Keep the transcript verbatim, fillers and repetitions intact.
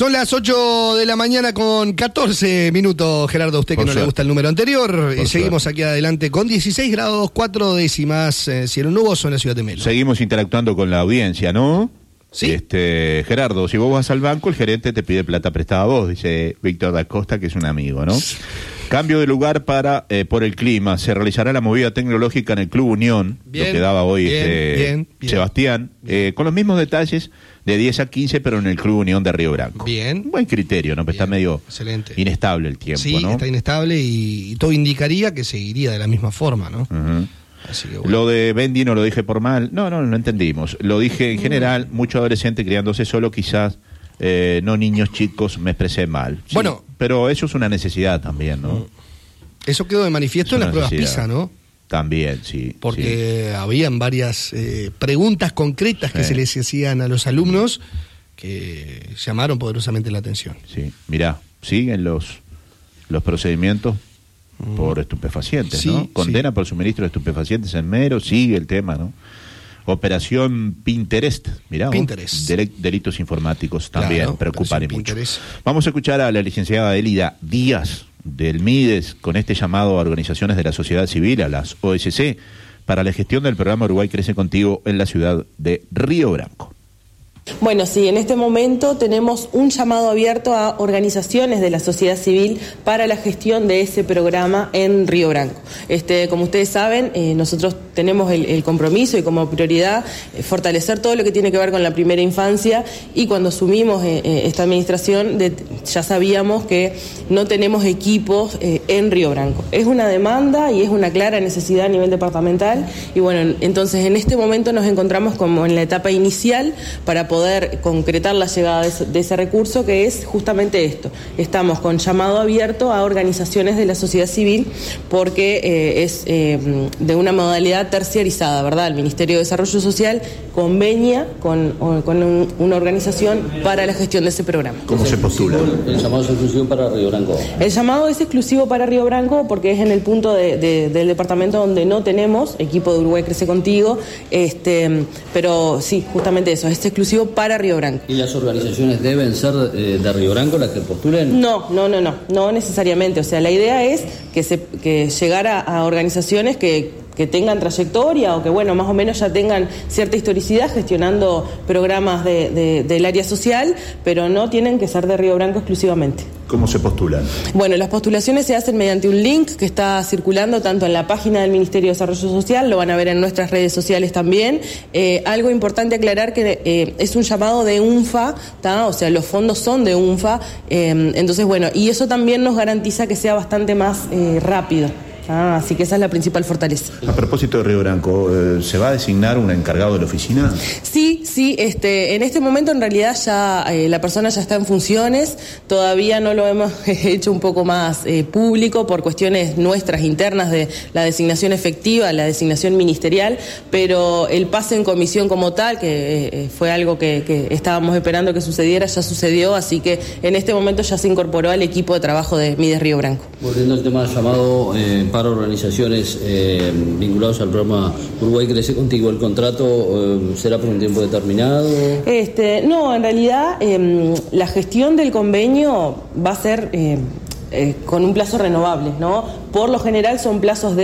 Son las ocho de la mañana con catorce minutos, Gerardo, a usted que no le gusta el número anterior. Y seguimos aquí adelante con dieciséis grados, cuatro décimas, eh, cielo nuboso en la ciudad de Melo. Seguimos interactuando con la audiencia, ¿no? Sí. Este, Gerardo, si vos vas al banco, el gerente te pide plata prestada a vos, dice Víctor da Costa, que es un amigo, ¿no? Cambio de lugar para eh, por el clima. Se realizará la movida tecnológica en el Club Unión, bien, lo que daba hoy bien, este, bien, bien, Sebastián, bien. Eh, con los mismos detalles de diez a quince, pero en el Club Unión de Río Branco. Bien. Buen criterio, ¿no? Pero está medio excelente. Inestable el tiempo, sí, ¿no? está inestable y, y todo indicaría que seguiría de la misma forma, ¿no? Uh-huh. Así que bueno. Lo de Bendy no lo dije por mal, no, no, no entendimos. Lo dije en general, mucho adolescente criándose solo, quizás eh, no niños chicos, me expresé mal. Sí, bueno. Pero eso es una necesidad también, ¿no? Eso quedó de manifiesto en las pruebas PISA, ¿no? También, sí. Porque sí. habían varias eh, preguntas concretas que sí. se les hacían a los alumnos que llamaron poderosamente la atención. Sí, mirá, siguen los, los procedimientos mm. por estupefacientes, sí, ¿no? Condena sí. por suministro de estupefacientes en Mero, sigue el tema, ¿no? Operación Pinterest, mirá, Pinterest. Del, delitos informáticos también claro, preocupan y mucho. Pinterest. Vamos a escuchar a la licenciada Elida Díaz del MIDES con este llamado a organizaciones de la sociedad civil, a las O S C, para la gestión del programa Uruguay Crece Contigo en la ciudad de Río Branco. Bueno, sí, en este momento tenemos un llamado abierto a organizaciones de la sociedad civil para la gestión de ese programa en Río Branco. Este, como ustedes saben, eh, nosotros tenemos el, el compromiso y como prioridad eh, fortalecer todo lo que tiene que ver con la primera infancia, y cuando asumimos eh, eh, esta administración de, ya sabíamos que no tenemos equipos eh, en Río Branco. Es una demanda y es una clara necesidad a nivel departamental, y bueno, entonces en este momento nos encontramos como en la etapa inicial para poder concretar la llegada de ese, de ese recurso, que es justamente esto. Estamos con llamado abierto a organizaciones de la sociedad civil porque eh, es eh, de una modalidad terciarizada, ¿verdad? El Ministerio de Desarrollo Social convenia con, con un, una organización para la gestión de ese programa. ¿Cómo se postula? El llamado es exclusivo para Río Branco. El llamado es exclusivo para Río Branco porque es en el punto de, de, del departamento donde no tenemos equipo de Uruguay Crece Contigo, este, pero sí, justamente eso, es exclusivo para Río Branco. ¿Y las organizaciones deben ser eh, de Río Branco las que postulen? No, no, no, no, no necesariamente. O sea, la idea es que se que llegar a, a organizaciones que que tengan trayectoria o que, bueno, más o menos ya tengan cierta historicidad gestionando programas de, de, del área social, pero no tienen que ser de Río Branco exclusivamente. ¿Cómo se postulan? Bueno, las postulaciones se hacen mediante un link que está circulando tanto en la página del Ministerio de Desarrollo Social, lo van a ver en nuestras redes sociales también. Eh, algo importante aclarar que eh, es un llamado de UNFA, ¿tá? O sea, los fondos son de UNFA, eh, entonces, bueno, y eso también nos garantiza que sea bastante más eh, rápido. Ah, así que esa es la principal fortaleza. A propósito de Río Branco, eh, ¿se va a designar un encargado de la oficina? Sí, sí, este, en este momento en realidad ya eh, la persona ya está en funciones, todavía no lo hemos hecho un poco más eh, público por cuestiones nuestras internas de la designación efectiva, la designación ministerial, pero el pase en comisión como tal, que eh, fue algo que, que estábamos esperando que sucediera, ya sucedió, así que en este momento ya se incorporó al equipo de trabajo de MIDES Río Branco. Volviendo al tema del llamado eh, para organizaciones eh, vinculados al programa Uruguay Crece Contigo, ¿el contrato eh, será por un tiempo determinado? Este, no, en realidad eh, la gestión del convenio va a ser eh, eh, con un plazo renovable, ¿no? Por lo general son plazos de